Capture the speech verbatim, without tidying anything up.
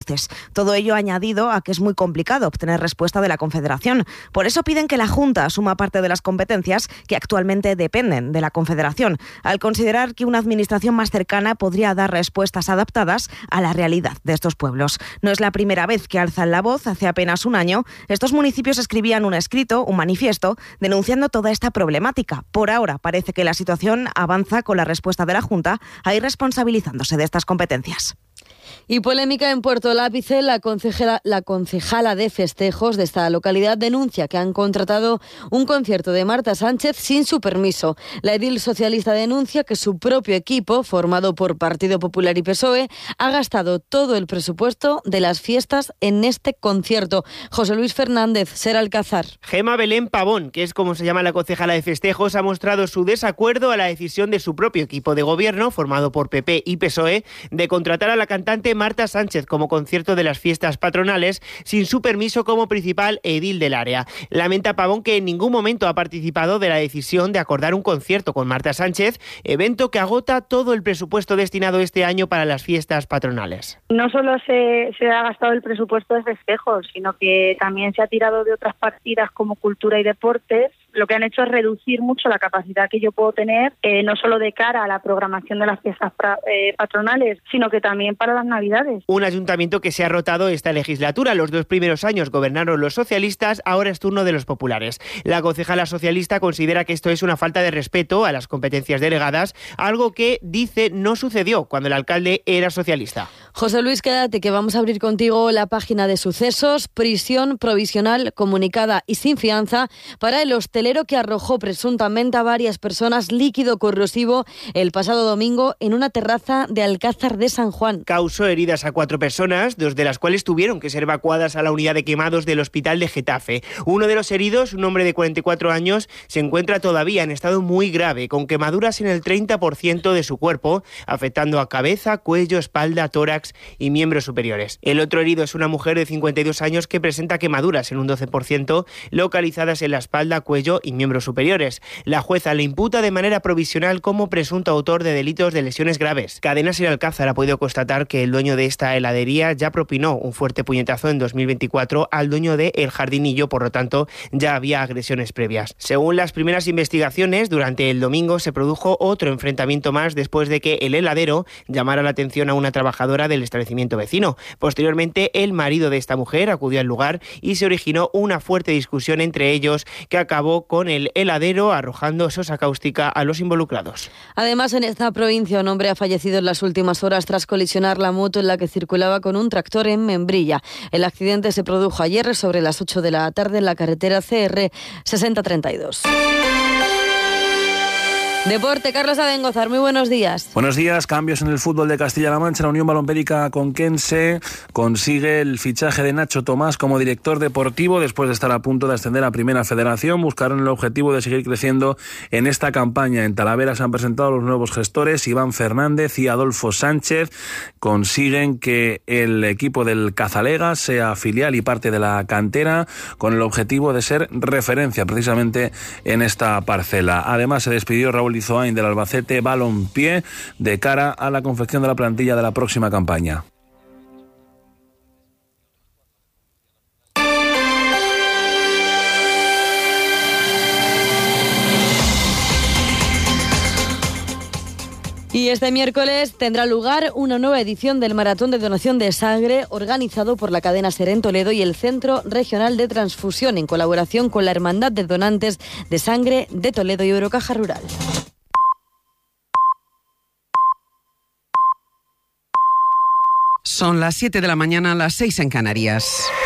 altavoces. Todo ello añadido a que es muy complicado obtener respuesta de la Confederación. Por eso piden que la Junta asuma parte de las competencias que actualmente dependen de la Confederación, al considerar que una administración más cercana podría dar respuestas adaptadas a la realidad de estos pueblos. No es la primera vez que alzan la voz. Hace apenas un año, estos municipios escribían un escrito, un manifiesto, denunciando toda esta problemática. Por ahora parece que la situación avanza con la respuesta de la Junta a ir responsabilizándose de estas competencias. Y polémica en Puerto Lápice. La concejala, la concejala de festejos de esta localidad denuncia que han contratado un concierto de Marta Sánchez sin su permiso. La edil socialista denuncia que su propio equipo, formado por Partido Popular y P S O E, ha gastado todo el presupuesto de las fiestas en este concierto. José Luis Fernández, Ser Alcázar. Gema Belén Pavón, que es como se llama la concejala de festejos, ha mostrado su desacuerdo a la decisión de su propio equipo de gobierno, formado por P P y P S O E, de contratar a la cantante Marta Sánchez como concierto de las fiestas patronales sin su permiso como principal edil del área. Lamenta Pavón que en ningún momento ha participado de la decisión de acordar un concierto con Marta Sánchez, evento que agota todo el presupuesto destinado este año para las fiestas patronales. No solo se, se ha gastado el presupuesto de festejos, sino que también se ha tirado de otras partidas como cultura y deportes. Lo que han hecho es reducir mucho la capacidad que yo puedo tener, eh, no solo de cara a la programación de las fiestas pra, eh, patronales, sino que también para las Navidades. Un ayuntamiento que se ha rotado esta legislatura. Los dos primeros años gobernaron los socialistas, ahora es turno de los populares. La concejala socialista considera que esto es una falta de respeto a las competencias delegadas, algo que, dice, no sucedió cuando el alcalde era socialista. José Luis, quédate que vamos a abrir contigo la página de sucesos. Prisión provisional comunicada y sin fianza para el hostelero que arrojó presuntamente a varias personas líquido corrosivo el pasado domingo en una terraza de Alcázar de San Juan. Causó heridas a cuatro personas, dos de las cuales tuvieron que ser evacuadas a la unidad de quemados del hospital de Getafe. Uno de los heridos, un hombre de cuarenta y cuatro años, se encuentra todavía en estado muy grave, con quemaduras en el treinta por ciento de su cuerpo, afectando a cabeza, cuello, espalda, tórax y miembros superiores. El otro herido es una mujer de cincuenta y dos años que presenta quemaduras en un doce por ciento, localizadas en la espalda, cuello y miembros superiores. La jueza le imputa de manera provisional como presunto autor de delitos de lesiones graves. Cadenas y Alcázar ha podido constatar que el dueño de esta heladería ya propinó un fuerte puñetazo en dos mil veinticuatro al dueño de El Jardinillo, por lo tanto ya había agresiones previas. Según las primeras investigaciones, durante el domingo se produjo otro enfrentamiento más después de que el heladero llamara la atención a una trabajadora del establecimiento vecino. Posteriormente, el marido de esta mujer acudió al lugar y se originó una fuerte discusión entre ellos que acabó con el heladero arrojando sosa cáustica a los involucrados. Además, en esta provincia un hombre ha fallecido en las últimas horas tras colisionar la moto en la que circulaba con un tractor en Membrilla. El accidente se produjo ayer sobre las ocho de la tarde en la carretera C R sesenta treinta y dos. Deporte, Carlos Abengozar, muy buenos días. Buenos días. Cambios en el fútbol de Castilla-La Mancha. La Unión Balompédica Conquense consigue el fichaje de Nacho Tomás como director deportivo después de estar a punto de ascender a Primera Federación. Buscaron el objetivo de seguir creciendo en esta campaña. En Talavera se han presentado los nuevos gestores, Iván Fernández y Adolfo Sánchez. Consiguen que el equipo del Cazalega sea filial y parte de la cantera, con el objetivo de ser referencia precisamente en esta parcela. Además, se despidió Raúl Lizoain del Albacete Balompié de cara a la confección de la plantilla de la próxima campaña. Y este miércoles tendrá lugar una nueva edición del Maratón de Donación de Sangre organizado por la cadena SER en Toledo y el Centro Regional de Transfusión en colaboración con la Hermandad de Donantes de Sangre de Toledo y Eurocaja Rural. Son las siete de la mañana, las seis en Canarias.